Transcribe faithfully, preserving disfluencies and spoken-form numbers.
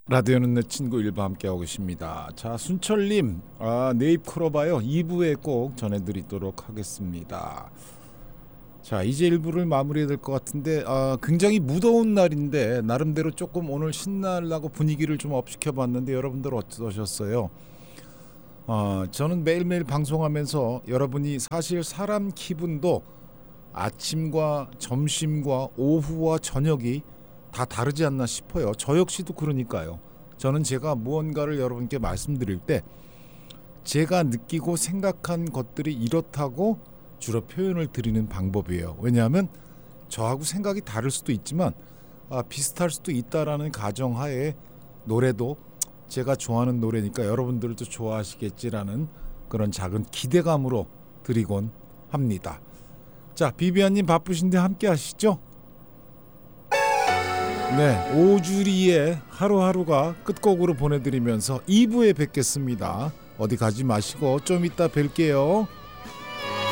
라디오는 내 친구 일바 함께하고 계십니다. 자, 순철님, 아, 네잎 풀어봐요. 이 부에 꼭 전해드리도록 하겠습니다. 자, 이제 일 부를 마무리해야 될 것 같은데, 아, 굉장히 무더운 날인데 나름대로 조금 오늘 신나려고 분위기를 좀 업시켜봤는데 여러분들 어떠셨어요? 아, 저는 매일매일 방송하면서 여러분이 사실 사람 기분도 아침과 점심과 오후와 저녁이 다 다르지 않나 싶어요. 저 역시도 그러니까요. 저는 제가 무언가를 여러분께 말씀드릴 때 제가 느끼고 생각한 것들이 이렇다고 주로 표현을 드리는 방법이에요. 왜냐하면 저하고 생각이 다를 수도 있지만 아, 비슷할 수도 있다라는 가정하에 노래도 제가 좋아하는 노래니까 여러분들도 좋아하시겠지라는 그런 작은 기대감으로 드리곤 합니다. 자, 비비안님 바쁘신데 함께 하시죠. 네, 오주리의 하루하루가 끝곡으로 보내드리면서 이 부에 뵙겠습니다. 어디 가지 마시고 좀 이따 뵐게요.